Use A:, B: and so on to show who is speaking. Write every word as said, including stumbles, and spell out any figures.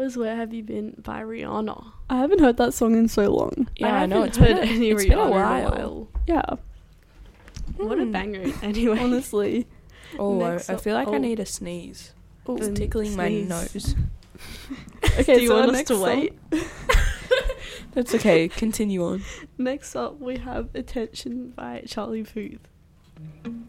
A: was Where Have You Been by Rihanna.
B: I haven't heard that song in so long.
C: Yeah,
A: I,
C: I know.
A: haven't
C: It's
A: heard
C: been a,
A: any
C: it's
A: Rihanna
C: been a
A: in
C: while.
A: while.
B: Yeah,
A: What a
C: Hmm.
A: banger. Anyway.
B: honestly.
C: Oh, I,
A: Next
C: I
A: up-
C: feel like
A: oh.
C: I need a sneeze.
B: Oh,
C: It's
A: Then
C: tickling my
A: sneeze.
C: nose.
B: okay,
A: Do you
B: so
A: want
B: our
A: us
B: next
A: to
B: song-
A: wait?
C: That's okay. Continue on.
A: Next up, we have Attention by Charlie Puth.